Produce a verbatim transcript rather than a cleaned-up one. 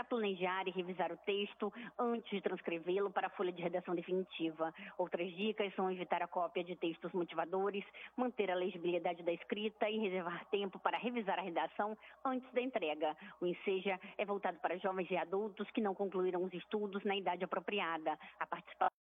planejar e revisar o texto antes de transcrevê-lo para a folha de redação definitiva. Outras dicas são evitar a cópia de textos motivadores, manter a legibilidade da escrita e reservar tempo para revisar a redação antes da entrega. O Enseja é voltado para jovens e adultos que não concluíram os estudos na idade apropriada. A participação